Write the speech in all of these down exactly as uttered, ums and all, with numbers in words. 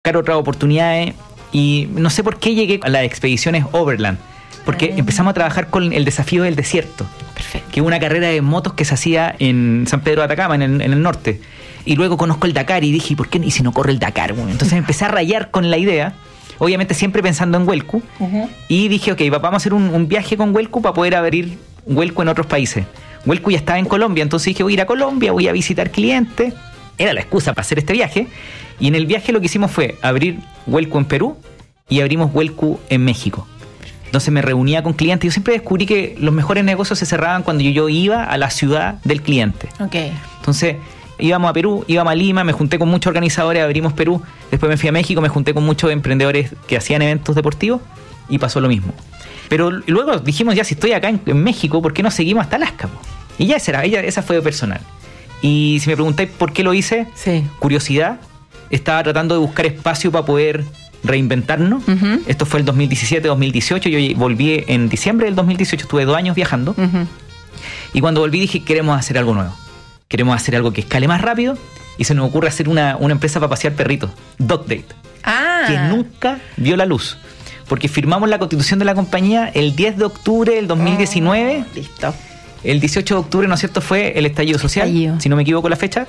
buscar otras oportunidades y no sé por qué llegué a las expediciones Overland, porque ah. empezamos a trabajar con el desafío del desierto. Perfecto. Que es una carrera de motos que se hacía en San Pedro de Atacama, en el, en el norte. Y luego conozco el Dakar y dije, ¿por qué y si no corre el Dakar? Bueno, entonces empecé a rayar con la idea, obviamente siempre pensando en Huelcu, uh-huh. y dije, ok, vamos a hacer un, un viaje con Huelcu para poder abrir Huelcu en otros países. Huelcu ya estaba en Colombia, entonces dije, voy a ir a Colombia, voy a visitar clientes. Era la excusa para hacer este viaje. Y en el viaje lo que hicimos fue abrir Huelcu en Perú y abrimos Huelcu en México. Entonces me reunía con clientes. Yo siempre descubrí que los mejores negocios se cerraban cuando yo, yo iba a la ciudad del cliente. Okay. Entonces íbamos a Perú, íbamos a Lima, me junté con muchos organizadores, abrimos Perú. Después me fui a México, me junté con muchos emprendedores que hacían eventos deportivos y pasó lo mismo. Pero luego dijimos, ya si estoy acá en, en México, ¿por qué no seguimos hasta Alaska? Y ya esa, era, ella, esa fue personal. Y si me preguntáis por qué lo hice, sí. curiosidad. Estaba tratando de buscar espacio para poder reinventarnos. Uh-huh. Esto fue el dos mil diecisiete, dos mil dieciocho. Yo volví en diciembre del dos mil dieciocho. Estuve dos años viajando. Uh-huh. Y cuando volví dije, queremos hacer algo nuevo. Queremos hacer algo que escale más rápido. Y se nos ocurre hacer una, una empresa para pasear perritos. Dog Date. Ah. Que nunca vio la luz. Porque firmamos la constitución de la compañía el diez de octubre del dos mil diecinueve. Oh, listo. El dieciocho de octubre, ¿no es cierto?, fue el estallido social. Estallido. Si no me equivoco la fecha.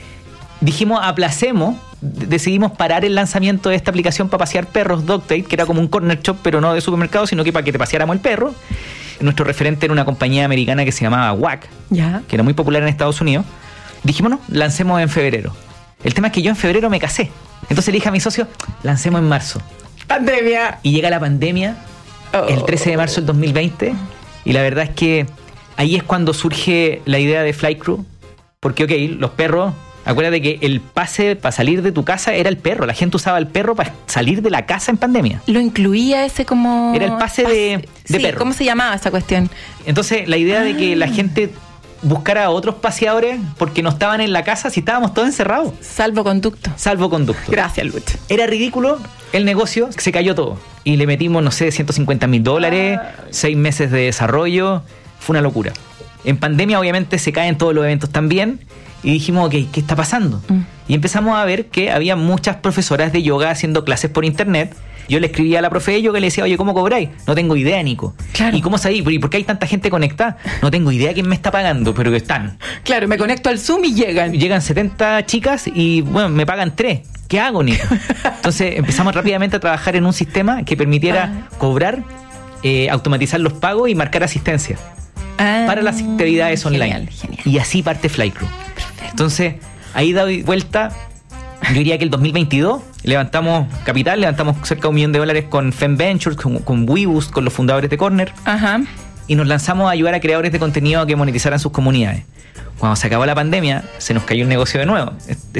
Dijimos, aplacemos, decidimos parar el lanzamiento de esta aplicación para pasear perros, Dog Date, que era como un corner shop, pero no de supermercado, sino que para que te paseáramos el perro. Nuestro referente era una compañía americana que se llamaba W A C, ¿ya? Que era muy popular en Estados Unidos. Dijimos, no, lancemos en febrero. El tema es que yo en febrero me casé. Entonces le dije a mi socio, lancemos en marzo. ¡Pandemia! Y llega la pandemia, oh. el trece de marzo del dos mil veinte, y la verdad es que ahí es cuando surge la idea de Flycrew, porque, ok, los perros... Acuérdate que el pase para salir de tu casa era el perro. La gente usaba el perro para salir de la casa en pandemia. Lo incluía ese como... Era el pase, pase de, de sí, perro. ¿Cómo se llamaba esa cuestión? Entonces, la idea ah. de que la gente buscara a otros paseadores porque no estaban en la casa si estábamos todos encerrados. Salvoconducto. Salvoconducto. Gracias, Lucho. Era ridículo el negocio, se cayó todo. Y le metimos, no sé, ciento cincuenta mil dólares, ah. seis meses de desarrollo. Fue una locura. En pandemia, obviamente, se caen todos los eventos también. Y dijimos, ok, ¿qué está pasando? Mm. Y empezamos a ver que había muchas profesoras de yoga haciendo clases por internet. Yo le escribía a la profe de yoga y le decía, oye, ¿cómo cobráis? No tengo idea, Nico. Claro. ¿Y cómo sabéis? ¿Y por qué hay tanta gente conectada? No tengo idea quién me está pagando, pero que están. Claro, me conecto al Zoom y llegan. Llegan setenta chicas y, bueno, me pagan tres. ¿Qué hago, Nico? Entonces empezamos rápidamente a trabajar en un sistema que permitiera ah. cobrar, eh, automatizar los pagos y marcar asistencia ah, para las actividades online. Genial, genial. Y así parte Flycrew. Entonces, ahí doy vuelta, yo diría que el dos mil veintidós levantamos capital, levantamos cerca de un millón de dólares con FemVentures, con, con WeBoost, con los fundadores de Corner. Ajá. Y nos lanzamos a ayudar a creadores de contenido a que monetizaran sus comunidades. Cuando se acabó la pandemia, se nos cayó el negocio de nuevo.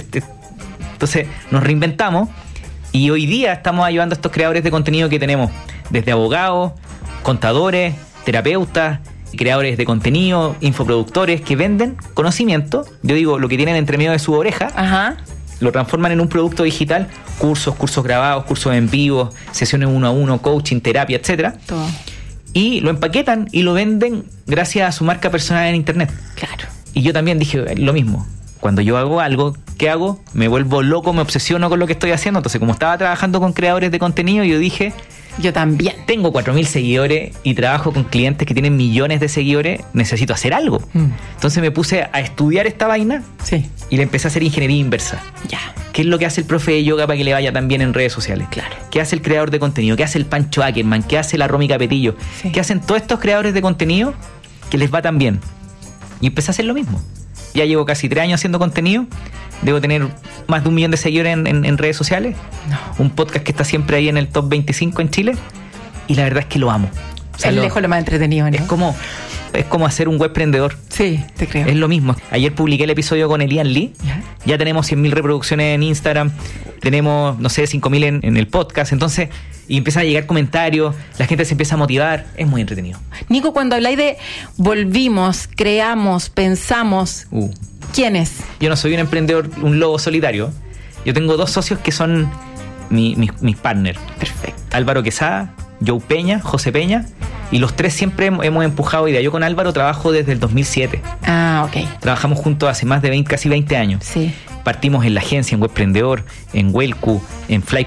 Entonces, nos reinventamos y hoy día estamos ayudando a estos creadores de contenido que tenemos desde abogados, contadores, terapeutas, creadores de contenido, infoproductores que venden conocimiento, yo digo, lo que tienen entre medio de su oreja, ajá, lo transforman en un producto digital, cursos, cursos grabados, cursos en vivo, sesiones uno a uno, coaching, terapia, etcétera. Todo. Y lo empaquetan y lo venden gracias a su marca personal en internet. Claro. Y yo también dije lo mismo. Cuando yo hago algo, ¿qué hago? Me vuelvo loco, me obsesiono con lo que estoy haciendo. Entonces, como estaba trabajando con creadores de contenido, yo dije... Yo también. Tengo cuatro mil seguidores y trabajo con clientes que tienen millones de seguidores. Necesito hacer algo. Mm. Entonces me puse a estudiar esta vaina sí. y le empecé a hacer ingeniería inversa. Ya. ¿Qué es lo que hace el profe de yoga para que le vaya tan bien en redes sociales? Claro. ¿Qué hace el creador de contenido? ¿Qué hace el Pancho Ackerman? ¿Qué hace la Romy Capetillo? Sí. ¿Qué hacen todos estos creadores de contenido que les va tan bien? Y empecé a hacer lo mismo. Ya llevo casi tres años haciendo contenido. Debo tener más de un millón de seguidores en, en, en redes sociales. No. Un podcast que está siempre ahí en el top veinticinco en Chile. Y la verdad es que lo amo. O sea, es lo, lejos lo más entretenido, ¿no? Es como, es como hacer un webprendedor. Sí, te creo. Es lo mismo. Ayer publiqué el episodio con Elian Lee. ¿Ya? Ya tenemos cien mil reproducciones en Instagram. Tenemos, no sé, cinco mil en, en el podcast. Entonces, y empiezan a llegar comentarios. La gente se empieza a motivar. Es muy entretenido. Nico, cuando habláis de volvimos, creamos, pensamos... Uh. ¿Quién es? Yo no soy un emprendedor, un lobo solitario. Yo tengo dos socios que son mi, mis, mis partners. Perfecto. Álvaro Quesada, Joe Peña, José Peña. Y los tres siempre hemos empujado ideas. Yo con Álvaro trabajo desde el dos mil siete. Ah, ok. Trabajamos juntos hace más de veinte, casi veinte años. Sí. partimos en la agencia, en Webprendedor, en Wellcu, en Fly